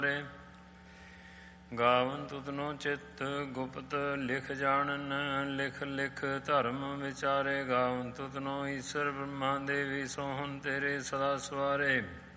ਗਾਵਨ ਤੁਧਨੋ ਚਿੱਤ ਗੁਪਤ ਲਿਖ ਜਾਣਨ, ਲਿਖ ਲਿਖ ਧਰਮ ਵਿਚਾਰੇ। ਗਾਵਨ ਤੁਧਨੋ ਈਸ਼ਰ ਬ੍ਰਹਮਾ ਦੇਵੀ, ਸੋਹਣ ਤੇਰੇ ਸਦਾ ਸਵਾਰੇ।